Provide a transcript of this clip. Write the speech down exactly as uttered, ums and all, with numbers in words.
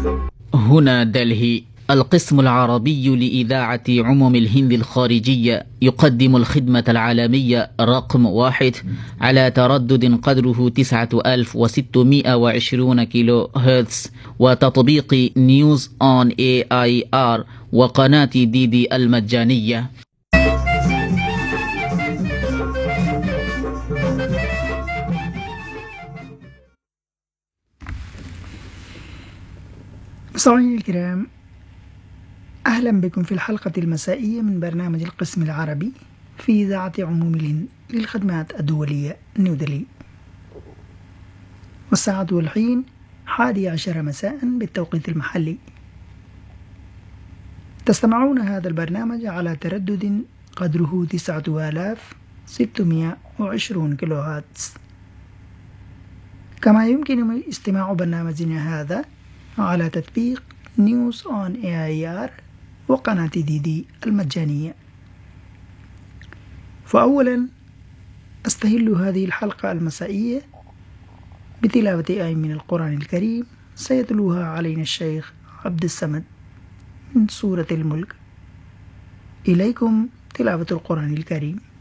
هنا دلهي. القسم العربي لإذاعة عموم الهند الخارجية يقدم الخدمة العالمية رقم واحد على تردد قدره تسعة آلاف وستمائة وعشرين كيلو هرتز، وتطبيق نيوز أون اي اي ار وقناة دي دي المجانية. مستمعينا الكرام، أهلا بكم في الحلقة المسائية من برنامج القسم العربي في إذاعة عموم الهند للخدمات الدولية نيودلهي، والساعة والحين حادي عشر مساء بالتوقيت المحلي. تستمعون هذا البرنامج على تردد قدره تسعة آلاف وستمائة وعشرين كيلو هرتز. كما يمكن استماع برنامجنا هذا على تطبيق نيوز أون اي اي ار وقناة دي دي المجانية. فأولا أستهل هذه الحلقة المسائية بتلاوة آية من القرآن الكريم سيتلوها علينا الشيخ عبد الصمد من سورة الملك. إليكم تلاوة القرآن الكريم.